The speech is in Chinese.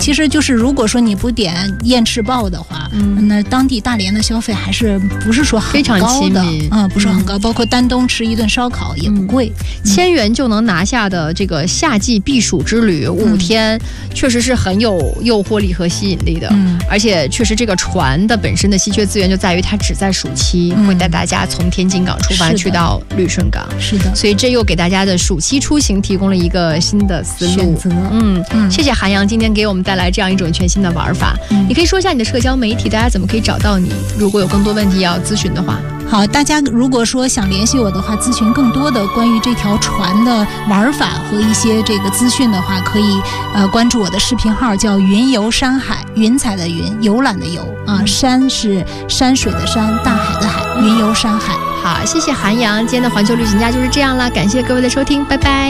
其实就是如果说你不点燕翅鲍的话，那当地大连的消费还是不是说很高的，非常亲民，不是很高，包括丹东吃一顿烧烤也不贵 ，1000元就能拿下的这个夏季避暑之旅5天，确实是很有诱惑力和吸引力的。而且确实这个船的本身的稀缺资源就在于它只在暑期会带大家从天津港出发去到旅顺港， 是的， 所以这又给大家的暑期出行提供了一个新的思路选择。 谢谢韩阳今天给我们带来这样一种全新的玩法。你可以说一下你的社交媒体，大家怎么可以找到你？如果有更多问题要咨询的话。 好，大家如果说想联系我的话，咨询更多的关于这条船的玩法和一些这个资讯的话，可以关注我的视频号，叫云游山海，云彩的云，游览的游山是山水的山，大海的海，云游山海。 好，谢谢韩阳，今天的环球旅行家就是这样了，感谢各位的收听，拜拜。